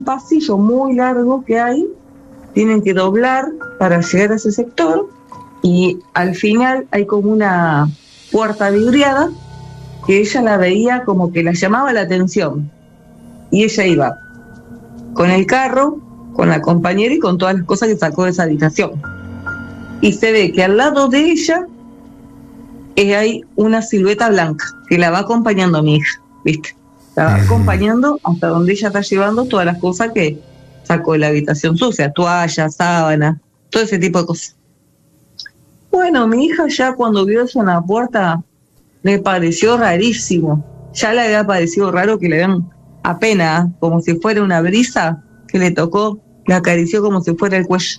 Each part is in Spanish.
pasillo muy largo que hay, tienen que doblar para llegar a ese sector y al final hay como una puerta vidriada que ella la veía como que la llamaba la atención y ella iba con el carro, con la compañera y con todas las cosas que sacó de esa habitación. Y se ve que al lado de ella hay una silueta blanca que la va acompañando a mi hija, ¿viste? La va acompañando hasta donde ella está llevando todas las cosas que sacó de la habitación sucia, toallas, sábanas, todo ese tipo de cosas. Bueno, mi hija ya cuando vio eso en la puerta le pareció rarísimo. Ya le había parecido raro que le vean apenas, como si fuera una brisa que le tocó, le acarició como si fuera el cuello.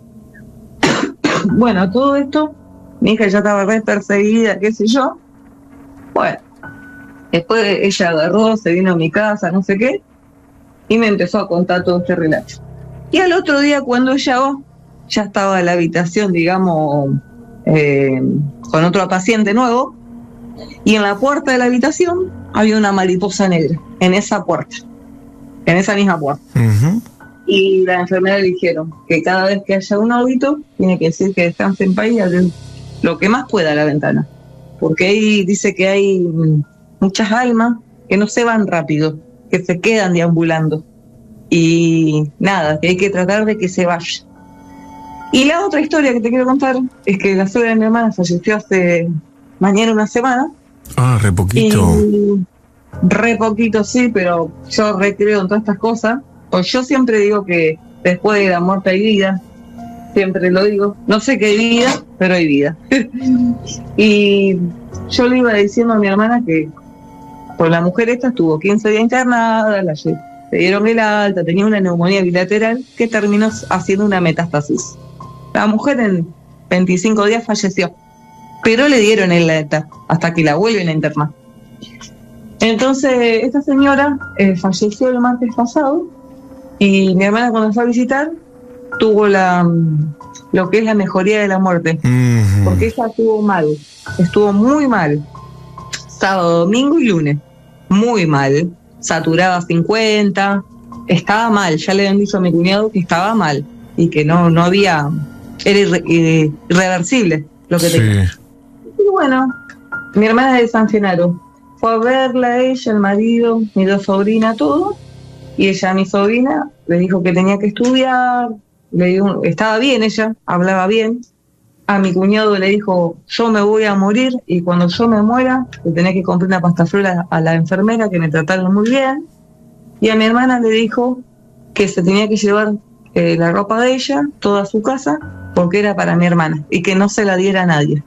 Bueno, todo esto, mi hija ya estaba re perseguida, qué sé yo. Bueno, después ella agarró, se vino a mi casa, no sé qué, y me empezó a contar todo este relato. Y al otro día cuando ella va, ya estaba en la habitación, digamos, con otro paciente nuevo, y en la puerta de la habitación había una mariposa negra, en esa puerta, en esa misma puerta. Uh-huh. Y la enfermera le dijeron que cada vez que haya un óbito, tiene que decir que descanse en paz y abrir lo que más pueda a la ventana. Porque ahí dice que hay muchas almas que no se van rápido, que se quedan deambulando. Y nada, que hay que tratar de que se vaya. Y la otra historia que te quiero contar es que la suegra de mi hermana falleció hace mañana una semana. Ah, re poquito. Re poquito, sí, pero yo recreo en todas estas cosas. Pues yo siempre digo que después de la muerte hay vida. Siempre lo digo. No sé qué hay vida, pero hay vida. Y yo le iba diciendo a mi hermana que pues la mujer esta estuvo 15 días internada, le dieron el alta, tenía una neumonía bilateral que terminó haciendo una metástasis. La mujer en 25 días falleció, pero le dieron el alta hasta que la vuelven a internar. Entonces, esta señora falleció el martes pasado y mi hermana cuando fue a visitar tuvo lo que es la mejoría de la muerte, porque ella estuvo muy mal, sábado, domingo y lunes, muy mal, saturaba 50, estaba mal, ya le habían dicho a mi cuñado que estaba mal y que no había, era irreversible lo que tenía. Y bueno, mi hermana es de San Genaro, fue a verla a ella, el marido, mis dos sobrinas, todo, y ella a mi sobrina le dijo que tenía que estudiar, le dijo, estaba bien ella, hablaba bien. A mi cuñado le dijo, yo me voy a morir y cuando yo me muera le tenía que comprar una pastaflora a la enfermera que me trataron muy bien. Y a mi hermana le dijo que se tenía que llevar la ropa de ella, toda su casa, porque era para mi hermana y que no se la diera a nadie.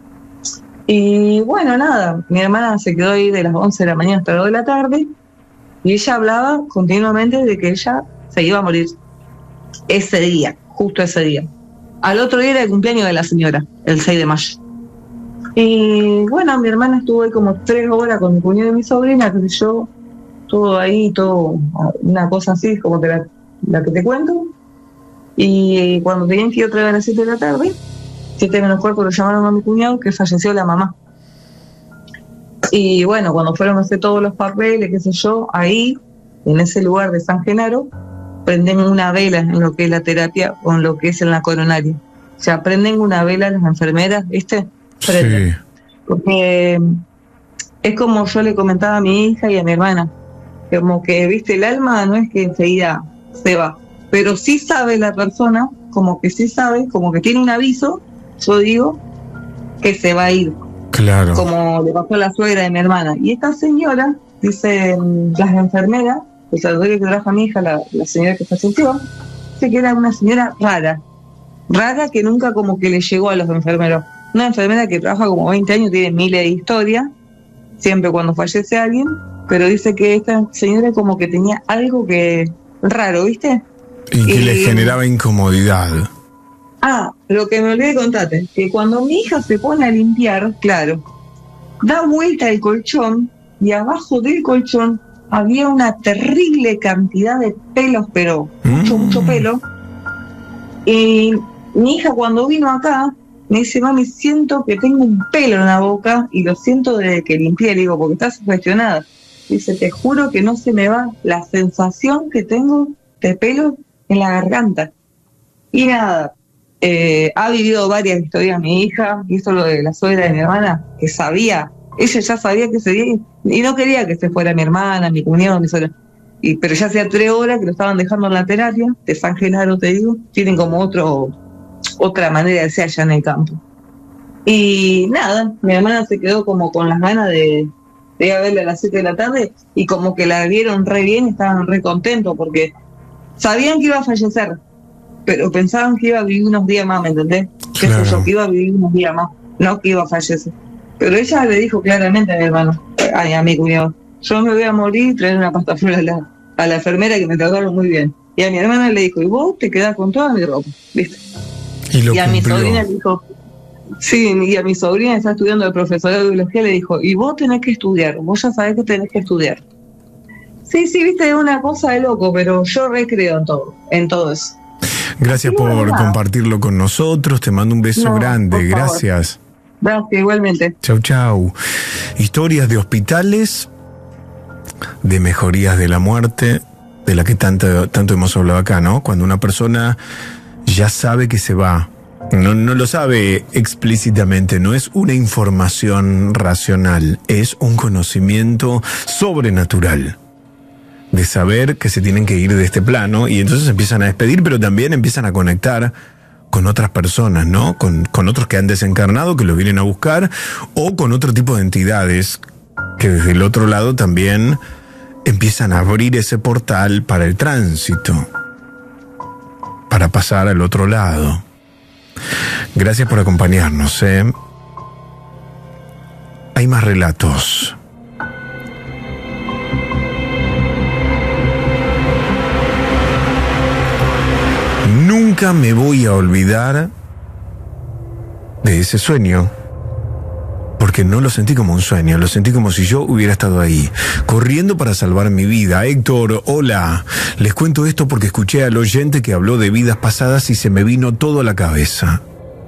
Y bueno, nada, mi hermana se quedó ahí de las 11 de la mañana hasta las 2 de la tarde y ella hablaba continuamente de que ella se iba a morir ese día, justo ese día. Al otro día era el cumpleaños de la señora, el 6 de mayo. Y bueno, mi hermana estuvo ahí como 3 horas con mi cuñado y mi sobrina, que sé yo, todo ahí, todo, una cosa así, como que la que te cuento. Y cuando tenían que ir otra vez a las 7 de la tarde, 7 menos cuarto, lo llamaron a mi cuñado que falleció la mamá. Y bueno, cuando fueron a hacer todos los papeles, qué sé yo, ahí, en ese lugar de San Genaro, prenden una vela en lo que es la terapia o en lo que es en la coronaria. O sea, prenden una vela las enfermeras, ¿viste? Prenden. Sí. Porque es como yo le comentaba a mi hija y a mi hermana, como que, ¿viste? El alma no es que enseguida se va, pero sí sabe la persona, como que sí sabe, como que tiene un aviso, yo digo, que se va a ir. Claro. Como le pasó a la suegra de mi hermana. Y esta señora, dicen las enfermeras, o sea, que trabaja mi hija, la señora que falleció, dice que era una señora rara que nunca como que le llegó a los enfermeros. Una enfermera que trabaja como 20 años, tiene miles de historias, siempre cuando fallece alguien, pero dice que esta señora como que tenía algo que raro, ¿viste? Y que le generaba incomodidad. Lo que me olvidé de contarte, que cuando mi hija se pone a limpiar, claro, da vuelta el colchón y abajo del colchón había una terrible cantidad de pelos, pero mucho pelo. Y mi hija cuando vino acá me dice, mami, siento que tengo un pelo en la boca y lo siento desde que limpié. Le digo, porque estás sugestionada. Dice, te juro que no se me va la sensación que tengo de pelo en la garganta. Y nada, ha vivido varias historias mi hija, hizo lo de la suegra de mi hermana, que sabía, ella ya sabía que ese día, y no quería que se fuera mi hermana, mi cuñado, mi suegra. Pero ya hacía 3 horas que lo estaban dejando en la terapia de San Genaro, te digo, tienen como otra manera de ser allá en el campo. Y nada, mi hermana se quedó como con las ganas de ir a verla a las 7 de la tarde, y como que la vieron re bien, estaban re contentos, porque sabían que iba a fallecer, pero pensaban que iba a vivir unos días más, ¿me entendés? Claro. Eso, que iba a vivir unos días más, no que iba a fallecer. Pero ella le dijo claramente a mi hermano, a mi cuñado, yo me voy a morir y traer una pasta flor a la enfermera, que me trataron muy bien. Y a mi hermana le dijo, y vos te quedás con toda mi ropa, ¿viste? Y a mi sobrina le dijo, sí, y a mi sobrina está estudiando el profesorado de biología, le dijo, y vos tenés que estudiar, vos ya sabés que tenés que estudiar. Sí, viste, es una cosa de loco, pero yo recreo en todo eso. Gracias por compartirlo con nosotros, te mando un beso grande, gracias. Gracias, igualmente. Chau, chau. Historias de hospitales, de mejorías de la muerte, de la que tanto hemos hablado acá, ¿no? Cuando una persona ya sabe que se va, no lo sabe explícitamente, no es una información racional, es un conocimiento sobrenatural de saber que se tienen que ir de este plano, y entonces empiezan a despedir, pero también empiezan a conectar con otras personas, ¿no? Con otros que han desencarnado, que los vienen a buscar, o con otro tipo de entidades que desde el otro lado también empiezan a abrir ese portal para el tránsito, para pasar al otro lado. Gracias por acompañarnos, ¿eh? Hay más relatos. Nunca me voy a olvidar de ese sueño, porque no lo sentí como un sueño, lo sentí como si yo hubiera estado ahí, corriendo para salvar mi vida. Héctor, hola, les cuento esto porque escuché al oyente que habló de vidas pasadas y se me vino todo a la cabeza.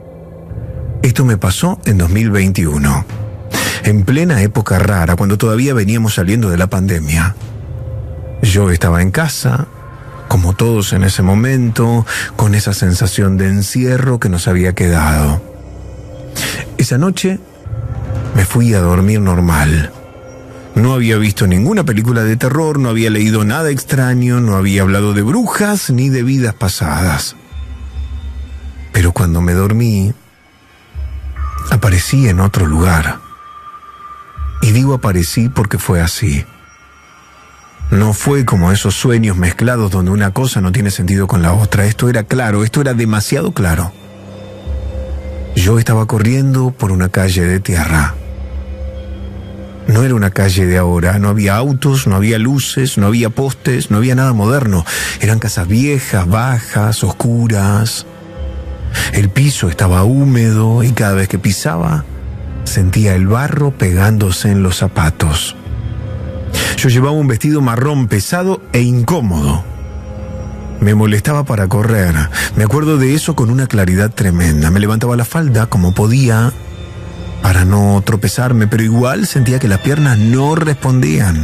Esto me pasó en 2021, en plena época rara, cuando todavía veníamos saliendo de la pandemia. Yo estaba en casa, como todos en ese momento, con esa sensación de encierro que nos había quedado. Esa noche me fui a dormir normal. No había visto ninguna película de terror, no había leído nada extraño, no había hablado de brujas ni de vidas pasadas. Pero cuando me dormí, aparecí en otro lugar. Y digo aparecí porque fue así. No fue como esos sueños mezclados donde una cosa no tiene sentido con la otra. Esto era claro, esto era demasiado claro. Yo estaba corriendo por una calle de tierra. No era una calle de ahora, no había autos, no había luces, no había postes, no había nada moderno. Eran casas viejas, bajas, oscuras. El piso estaba húmedo y cada vez que pisaba sentía el barro pegándose en los zapatos. Yo llevaba un vestido marrón pesado e incómodo. Me molestaba para correr. Me acuerdo de eso con una claridad tremenda. Me levantaba la falda como podía para no tropezarme, pero igual sentía que las piernas no respondían.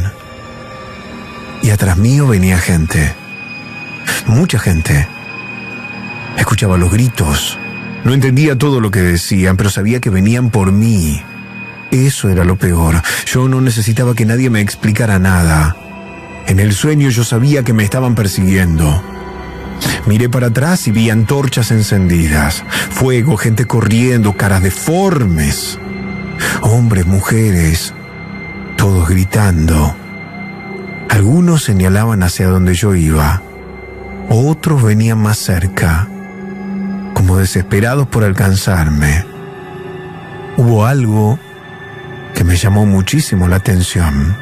Y atrás mío venía gente. Mucha gente. Escuchaba los gritos. No entendía todo lo que decían, pero sabía que venían por mí. Eso era lo peor. Yo no necesitaba que nadie me explicara nada. En el sueño yo sabía que me estaban persiguiendo. Miré para atrás y vi antorchas encendidas, fuego, gente corriendo, caras deformes, hombres, mujeres, todos gritando. Algunos señalaban hacia donde yo iba, otros venían más cerca, como desesperados por alcanzarme. Hubo algo que me llamó muchísimo la atención.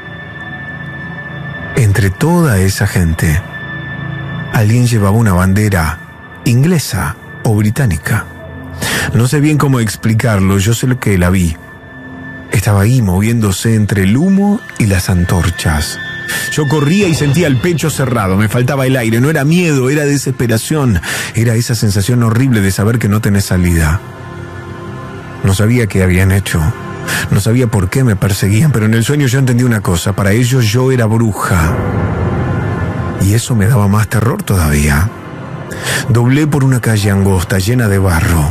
Entre toda esa gente, alguien llevaba una bandera inglesa o británica. No sé bien cómo explicarlo, yo sé lo que la vi. Estaba ahí moviéndose entre el humo y las antorchas. Yo corría y sentía el pecho cerrado, me faltaba el aire, no era miedo, era desesperación. Era esa sensación horrible de saber que no tenés salida. No sabía qué habían hecho. No sabía por qué me perseguían, pero en el sueño yo entendí una cosa. Para ellos yo era bruja. y eso me daba más terror todavía. Doblé por una calle angosta llena de barro.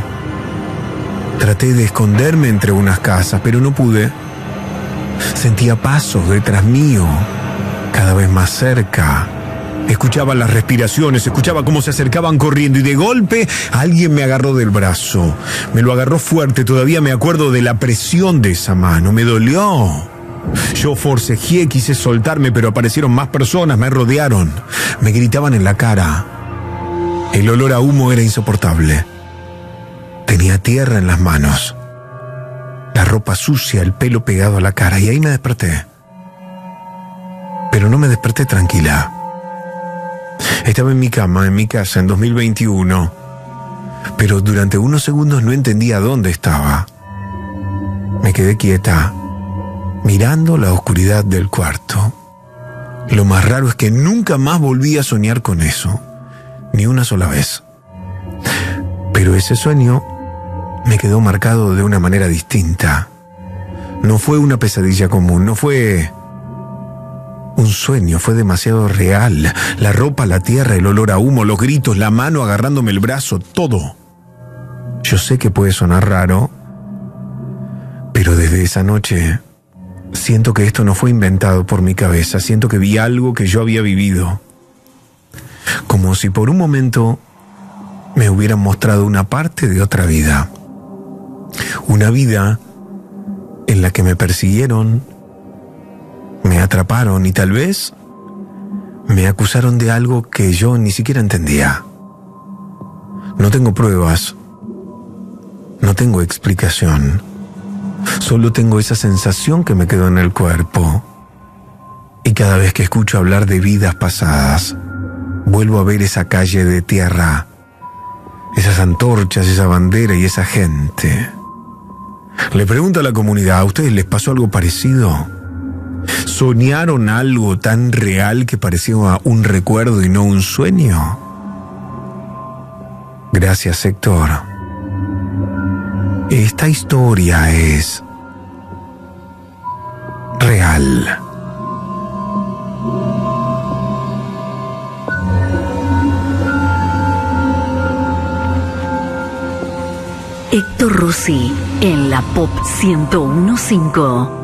Traté de esconderme entre unas casas, pero no pude. Sentía pasos detrás mío, cada vez más cerca. Escuchaba las respiraciones, escuchaba cómo se acercaban corriendo y de golpe alguien me agarró del brazo. Me lo agarró fuerte, todavía me acuerdo de la presión de esa mano, me dolió. Yo forcejeé, quise soltarme, pero aparecieron más personas, me rodearon, me gritaban en la cara. El olor a humo era insoportable. Tenía tierra en las manos, la ropa sucia, el pelo pegado a la cara, y ahí me desperté. Pero no me desperté tranquila. Estaba en mi cama, en mi casa, en 2021, pero durante unos segundos no entendía dónde estaba. Me quedé quieta, mirando la oscuridad del cuarto. Lo más raro es que nunca más volví a soñar con eso, ni una sola vez. Pero ese sueño me quedó marcado de una manera distinta. No fue una pesadilla común, no fue un sueño, fue demasiado real. La ropa, la tierra, el olor a humo, los gritos, la mano agarrándome el brazo, todo. Yo sé que puede sonar raro, pero desde esa noche siento que esto no fue inventado por mi cabeza. Siento que vi algo que yo había vivido. Como si por un momento me hubieran mostrado una parte de otra vida. Una vida en la que me persiguieron, me atraparon y tal vez me acusaron de algo que yo ni siquiera entendía. No tengo pruebas, no tengo explicación. Solo tengo esa sensación que me quedó en el cuerpo. Y cada vez que escucho hablar de vidas pasadas, vuelvo a ver esa calle de tierra, esas antorchas, esa bandera y esa gente. Le pregunto a la comunidad, ¿a ustedes les pasó algo parecido? ¿Soñaron algo tan real que parecía un recuerdo y no un sueño? Gracias, Héctor. Esta historia es real. Héctor Rossi en la Pop 101.5.